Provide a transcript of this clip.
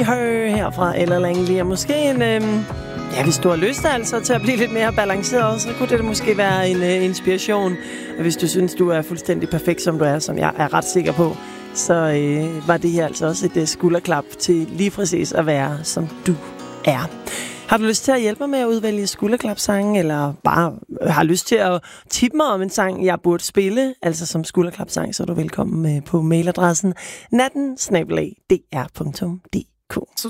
Her herfra Ella Langley. Og måske en... hvis du har lyst altså til at blive lidt mere balanceret, så kunne det måske være en inspiration. Og hvis du synes, du er fuldstændig perfekt, som du er, som jeg er ret sikker på, så var det her altså også et skulderklap til lige præcis at være, som du er. Har du lyst til at hjælpe mig med at udvælge skulderklapsange, eller bare har lyst til at tippe mig om en sang, jeg burde spille, altså som skulderklapsang, så er du velkommen på mailadressen natten@dr.dk. So